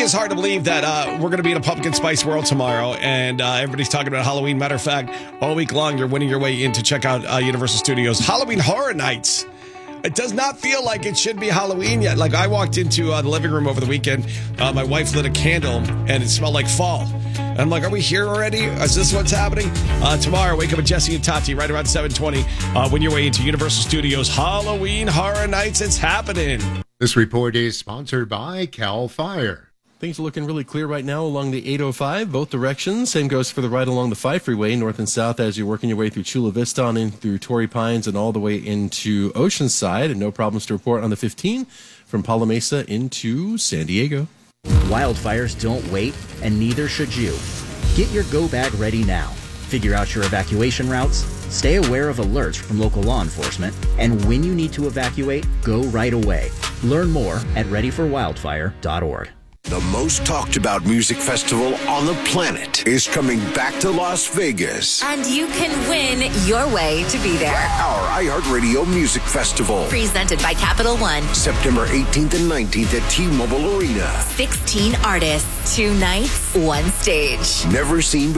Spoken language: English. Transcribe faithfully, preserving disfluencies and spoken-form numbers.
is hard to believe that uh, we're going to be in a pumpkin spice world tomorrow, and uh, everybody's talking about Halloween. Matter of fact, all week long, you're winning your way in to check out uh, Universal Studios Halloween Horror Nights. It does not feel like it should be Halloween yet. Like, I walked into uh, the living room over the weekend. Uh, my wife lit a candle, and it smelled like fall. And I'm like, are we here already? Is this what's happening? Uh, tomorrow, wake up with Jesse and Tati right around seven twenty. Uh, win your way into Universal Studios Halloween Horror Nights. It's happening. This report is sponsored by Cal Fire. Things are looking really clear right now along the eight oh five, both directions. Same goes for the ride along the five freeway, north and south, as you're working your way through Chula Vista on in through Torrey Pines and all the way into Oceanside. And no problems to report on the fifteen from Palo Mesa into San Diego. Wildfires don't wait, and neither should you. Get your go bag ready now. Figure out your evacuation routes, stay aware of alerts from local law enforcement, and when you need to evacuate, go right away. Learn more at ready for wildfire dot org. The most talked about music festival on the planet is coming back to Las Vegas. And you can win your way to be there. Our iHeartRadio Music Festival. Presented by Capital One. September eighteenth and nineteenth at T-Mobile Arena. sixteen artists, two nights, one stage. Never seen before.